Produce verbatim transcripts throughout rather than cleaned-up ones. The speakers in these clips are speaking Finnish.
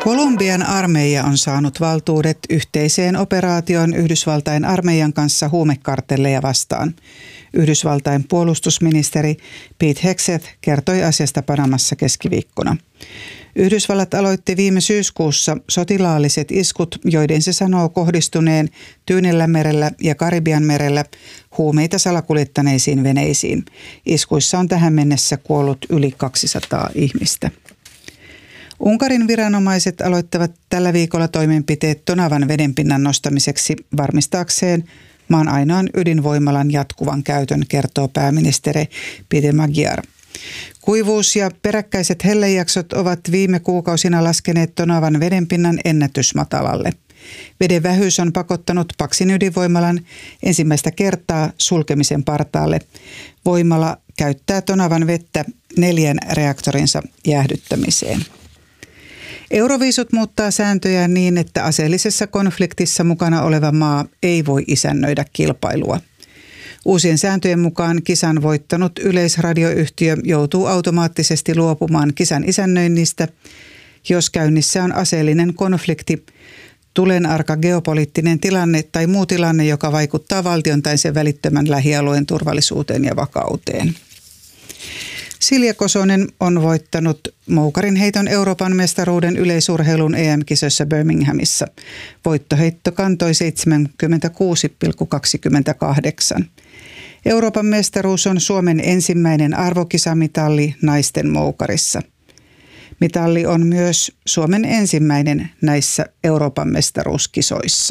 Kolumbian armeija on saanut valtuudet yhteiseen operaatioon Yhdysvaltain armeijan kanssa huumekartelleja vastaan. Yhdysvaltain puolustusministeri Pete Hegseth kertoi asiasta Panamassa keskiviikkona. Yhdysvallat aloitti viime syyskuussa sotilaalliset iskut, joiden se sanoo kohdistuneen Tyynellämerellä ja Karibianmerellä huumeita salakuljettaneisiin veneisiin. Iskuissa on tähän mennessä kuollut yli kaksisataa ihmistä. Unkarin viranomaiset aloittavat tällä viikolla toimenpiteet Tonavan vedenpinnan nostamiseksi varmistaakseen maan ainoan ydinvoimalan jatkuvan käytön, kertoo pääministeri Peter Magyar. Kuivuus ja peräkkäiset hellejaksot ovat viime kuukausina laskeneet Tonavan vedenpinnan ennätysmatalalle. Veden vähyys on pakottanut Paksin ydinvoimalan ensimmäistä kertaa sulkemisen partaalle. Voimala käyttää Tonavan vettä neljän reaktorinsa jäähdyttämiseen. Euroviisut muuttaa sääntöjä niin, että aseellisessa konfliktissa mukana oleva maa ei voi isännöidä kilpailua. Uusien sääntöjen mukaan kisan voittanut yleisradioyhtiö joutuu automaattisesti luopumaan kisan isännöinnistä, jos käynnissä on aseellinen konflikti, tulenarka geopoliittinen tilanne tai muu tilanne, joka vaikuttaa valtion tai sen välittömän lähialueen turvallisuuteen ja vakauteen. Silja Kosonen on voittanut moukarin heiton Euroopan mestaruuden yleisurheilun E M-kisoissa Birminghamissa. Voittoheitto kantoi seitsemänkymmentäkuusi pilkku kaksikymmentäkahdeksan. Euroopan mestaruus on Suomen ensimmäinen arvokisamitalli naisten moukarissa. Mitalli on myös Suomen ensimmäinen näissä Euroopan mestaruuskisoissa.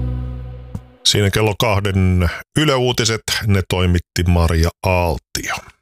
Siinä kello kahden Yle Uutiset, ne toimitti Maria Aaltio.